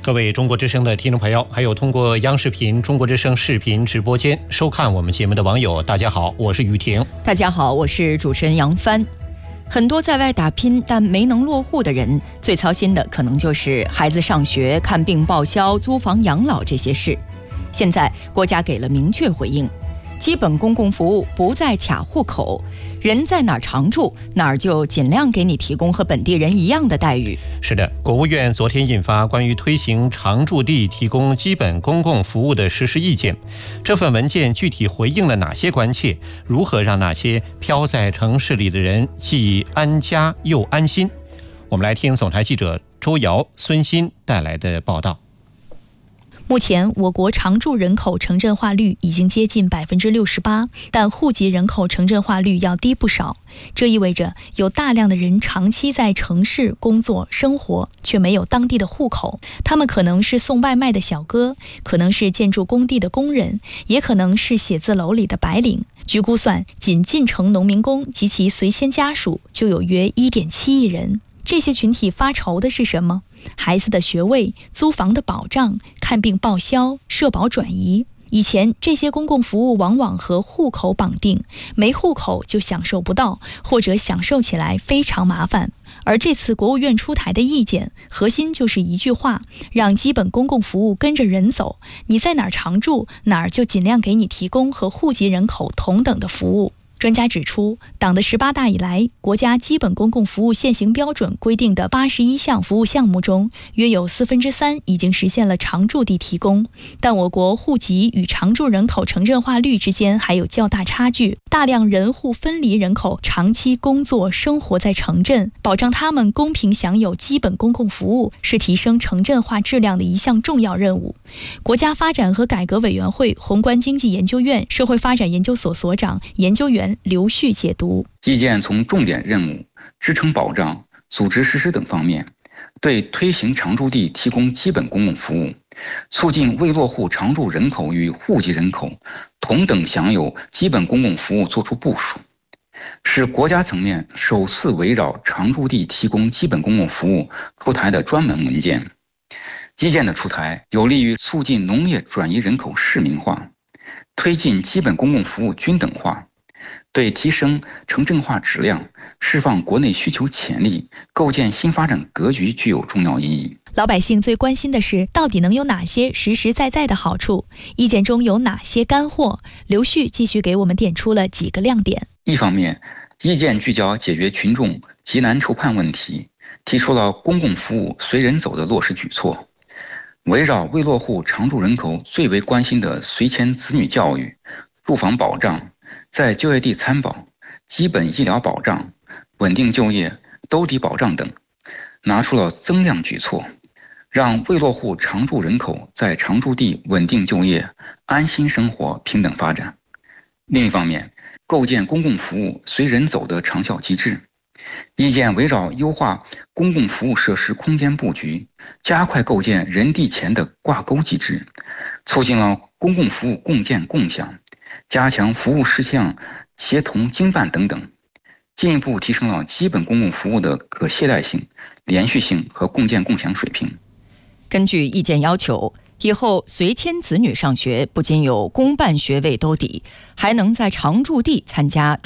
各位中国之声的听众朋友，还有通过央视频中国之声视频直播间收看我们节目的网友，大家好，我是于婷。 大家好，我是主持人杨帆。很多在外打拼但没能落户的人，最操心的可能就是孩子上学、看病报销、租房养老这些事。现在国家给了明确回应，基本公共服务不再卡户口，人在哪儿常住，哪儿就尽量给你提供和本地人一样的待遇。 是的，国务院昨天印发关于推行常住地提供基本公共服务的实施意见。这份文件具体回应了哪些关切？如何让那些飘在城市里的人既安家又安心？我们来听总台记者周瑶、孙鑫带来的报道。 目前，我国常住人口城镇化率已经接近68%，但户籍人口城镇化率要低不少。这意味着有大量的人长期在城市工作生活，却没有当地的户口。他们可能是送外卖的小哥，可能是建筑工地的工人，也可能是写字楼里的白领。据估算，仅进城农民工及其随迁家属就有约1.7亿人。这些群体发愁的是什么？孩子的学位、租房的保障、看病报销、社保转移。以前这些公共服务往往和户口绑定，没户口就享受不到，或者享受起来非常麻烦。而这次国务院出台的意见，核心就是一句话：让基本公共服务跟着人走，你在哪儿常住，哪儿就尽量给你提供和户籍人口同等的服务。专家指出，党的18大以来，国家基本公共服务现行标准规定的81项服务项目中，约有3/4已经实现了常住地提供。但我国户籍与常住人口城镇化率之间还有较大差距，大量人户分离人口长期工作生活在城镇，保障他们公平享有基本公共服务，是提升城镇化质量的一项重要任务。国家发展和改革委员会宏观经济研究院社会发展研究所所长、研究员刘旭解读。 意见从重点任务、支撑保障、组织实施等方面，对推行常住地提供基本公共服务，促进未落户常住人口与户籍人口同等享有基本公共服务作出部署，是国家层面首次围绕常住地提供基本公共服务出台的专门文件。意见的出台有利于促进农业转移人口市民化，推进基本公共服务均等化，对提升城镇化质量、释放国内需求潜力、构建新发展格局具有重要意义。 老百姓最关心的是，到底能有哪些实实在在的好处？意见中有哪些干货？刘旭继续给我们点出了几个亮点。 一方面，意见聚焦解决群众急难愁盼问题，提出了公共服务随人走的落实举措。围绕未落户常住人口最为关心的随迁子女教育、住房保障、在就业地参保、基本医疗保障、稳定就业、兜底保障等，拿出了增量举措，让未落户常住人口在常住地稳定就业、安心生活、平等发展。另一方面，构建公共服务随人走的长效机制。意见围绕优化公共服务设施空间布局，加快构建人地钱的挂钩机制，促进了公共服务共建共享，加强服务事项协同经办等等，进一步提升了基本公共服务的可携带性、连续性和共建共享水平。 根据意见要求，以后随迁子女上学不仅有公办学位兜底，还能在常住地参加